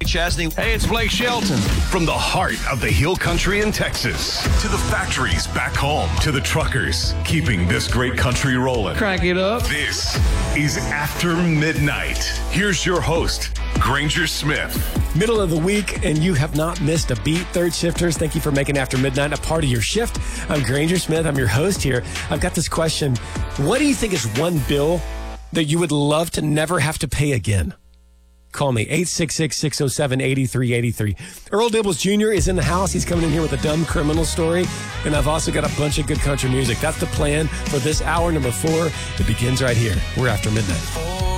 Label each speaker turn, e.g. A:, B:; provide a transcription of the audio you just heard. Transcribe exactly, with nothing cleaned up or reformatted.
A: Chesney.
B: Hey, it's Blake Shelton.
C: From the heart of the Hill Country in Texas to the factories back home to the truckers, keeping this great country rolling.
B: Crank it up.
C: This is After Midnight. Here's your host, Granger Smith.
D: Middle of the week, and you have not missed a beat. Third shifters, thank you for making After Midnight a part of your shift. I'm Granger Smith. I'm your host here. I've got this question. What do you think is one bill that you would love to never have to pay again? Call me, eight six six, six oh seven, eight three eight three. Earl Dibbles Junior is in the house. He's coming in here with a dumb criminal story. And I've also got a bunch of good country music. That's the plan for this hour number four. It begins right here. We're After Midnight.